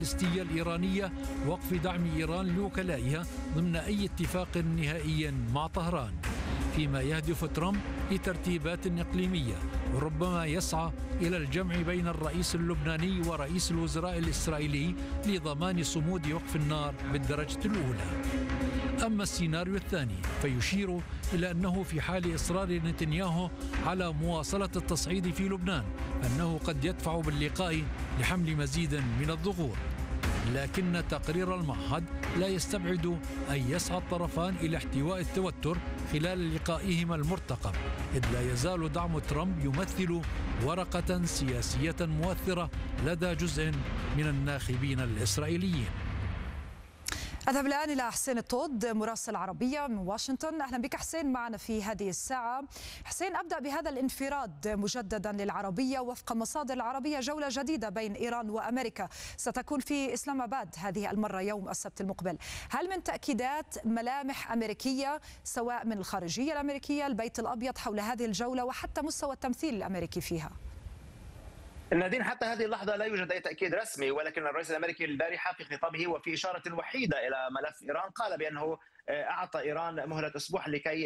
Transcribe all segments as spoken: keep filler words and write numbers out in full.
البالستية الإيرانية وقف دعم إيران لوكلائها ضمن أي اتفاق نهائي مع طهران، فيما يهدف ترامب لترتيبات إقليمية وربما يسعى إلى الجمع بين الرئيس اللبناني ورئيس الوزراء الإسرائيلي لضمان صمود وقف النار بالدرجة الأولى. أما السيناريو الثاني فيشير إلى أنه في حال إصرار نتنياهو على مواصلة التصعيد في لبنان أنه قد يدفع باللقاء لحمل مزيد من الضغوط، لكن تقرير المعهد لا يستبعد أن يسعى الطرفان إلى احتواء التوتر خلال لقائهما المرتقب، إذ لا يزال دعم ترامب يمثل ورقة سياسية مؤثرة لدى جزء من الناخبين الإسرائيليين. أذهب الآن إلى حسين الطود مراسل العربية من واشنطن. أهلا بك حسين معنا في هذه الساعة. حسين، أبدأ بهذا الانفراد مجددا للعربية. وفق مصادر العربية جولة جديدة بين إيران وأمريكا ستكون في إسلام آباد هذه المرة يوم السبت المقبل. هل من تأكيدات ملامح أمريكية سواء من الخارجية الأمريكية البيت الأبيض حول هذه الجولة وحتى مستوى التمثيل الأمريكي فيها؟ نادين، حتى هذه اللحظة لا يوجد أي تأكيد رسمي، ولكن الرئيس الأمريكي البارحة في خطابه وفي إشارة وحيدة إلى ملف إيران قال بأنه أعطى إيران مهلة أسبوع لكي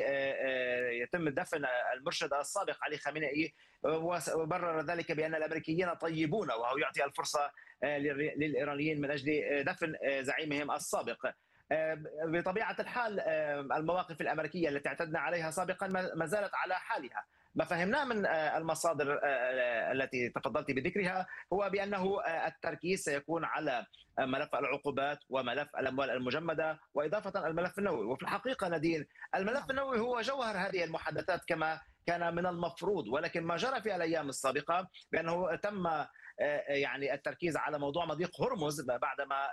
يتم دفن المرشد السابق علي خامنئي، وبرر ذلك بأن الأمريكيين طيبون وهو يعطي الفرصة للإيرانيين من أجل دفن زعيمهم السابق. بطبيعة الحال المواقف الأمريكية التي اعتدنا عليها سابقا ما زالت على حالها. ما فهمناه من المصادر التي تفضلت بذكرها هو بأنه التركيز سيكون على ملف العقوبات وملف الأموال المجمدة وإضافة الملف النووي. وفي الحقيقة نادين، الملف النووي هو جوهر هذه المحادثات كما كان من المفروض، ولكن ما جرى في الأيام السابقة بأنه تم يعني التركيز على موضوع مضيق هرمز بعدما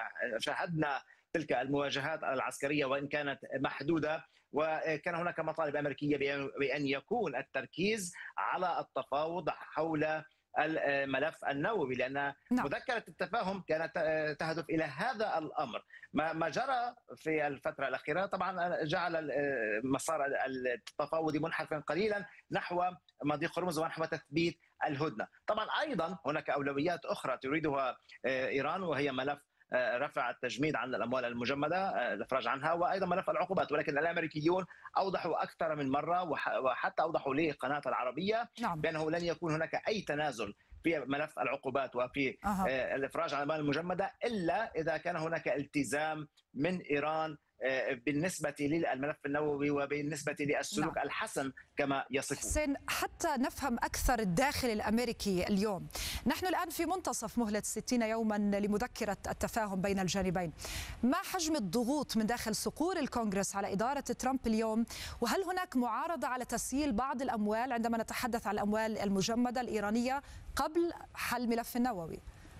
شاهدنا تلك المواجهات العسكرية وإن كانت محدودة، وكان هناك مطالب أمريكية بأن يكون التركيز على التفاوض حول الملف النووي، لأن نعم. مذكرة التفاهم كانت تهدف إلى هذا الأمر. ما جرى في الفترة الأخيرة طبعا جعل مسار التفاوض منحرفا قليلا نحو مضيق هرمز ونحو تثبيت الهدنة. طبعا أيضا هناك أولويات أخرى تريدها إيران، وهي ملف رفع التجميد عن الأموال المجمدة، الإفراج عنها، وأيضا ملف العقوبات. ولكن الأمريكيون أوضحوا أكثر من مرة وحتى أوضحوا لقناة العربية نعم. بأنه لن يكون هناك أي تنازل في ملف العقوبات وفي أه. الإفراج عن الأموال المجمدة إلا إذا كان هناك التزام من إيران بالنسبة للملف النووي وبالنسبة للسلوك نعم. الحسن كما يصفون. حسين، حتى نفهم أكثر الداخل الأمريكي اليوم، نحن الآن في منتصف مهلة ستين يوما لمذكرة التفاهم بين الجانبين. ما حجم الضغوط من داخل صقور الكونغرس على إدارة ترامب اليوم؟ وهل هناك معارضة على تسييل بعض الأموال عندما نتحدث عن الأموال المجمدة الإيرانية قبل حل ملف النووي؟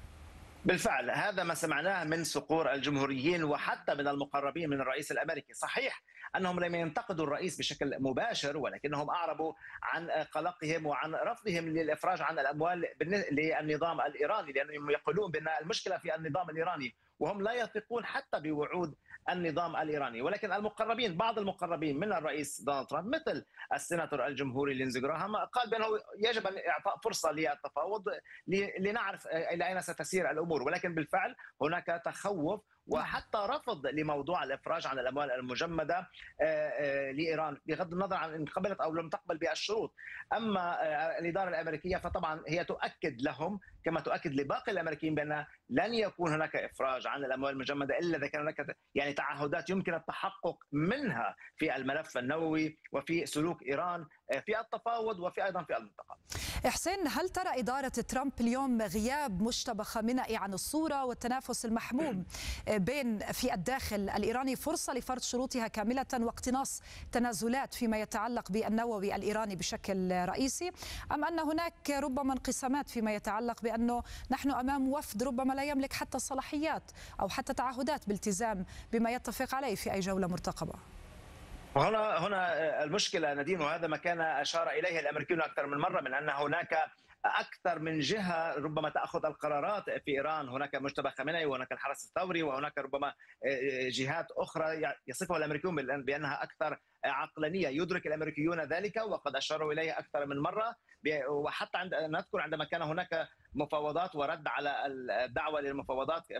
بالفعل هذا ما سمعناه من صقور الجمهوريين وحتى من المقربين من الرئيس الأمريكي. صحيح أنهم لم ينتقدوا الرئيس بشكل مباشر، ولكنهم أعربوا عن قلقهم وعن رفضهم للإفراج عن الأموال للنظام الإيراني، لأنهم يقولون بأن المشكلة في النظام الإيراني وهم لا يثقون حتى بوعود النظام الإيراني. ولكن المقربين بعض المقربين من الرئيس دونالد ترامب مثل السيناتور الجمهوري لينزي جراهام قال بأنه يجب أن إعطاء فرصة للتفاوض لنعرف إلى أين ستسير الأمور. ولكن بالفعل هناك تخوف وحتى رفض لموضوع الإفراج عن الأموال المجمدة لإيران بغض النظر عن إن قبلت أو لم تقبل بالشروط. أما الإدارة الأمريكية فطبعا هي تؤكد لهم كما تؤكد لباقي الأمريكيين بأن لن يكون هناك إفراج عن الأموال المجمدة إلا إذا كان هناك يعني تعهدات يمكن التحقق منها في الملف النووي وفي سلوك إيران في التفاوض وفي أيضا في المنطقة. حسين، هل ترى إدارة ترامب اليوم غياب مجتبى خامنئي عن الصورة والتنافس المحموم بين في الداخل الإيراني فرصة لفرض شروطها كاملة واقتناص تنازلات فيما يتعلق بالنووي الإيراني بشكل رئيسي، أم أن هناك ربما انقسامات فيما يتعلق بأنه نحن أمام وفد ربما لا يملك حتى صلاحيات أو حتى تعهدات بالتزام بما يتفق عليه في أي جولة مرتقبة؟ هنا هنا المشكلة نادين، وهذا ما كان أشار إليه الأمريكيون أكثر من مرة، من أن هناك أكثر من جهة ربما تأخذ القرارات في إيران. هناك مجتبى خامنئي وهناك الحرس الثوري وهناك ربما جهات أخرى يصفها الأمريكيون بأنها أكثر عقلانية. يدرك الأمريكيون ذلك وقد أشاروا إليه أكثر من مرة، وحتى عند نذكر عندما كان هناك مفاوضات ورد على الدعوه للمفاوضات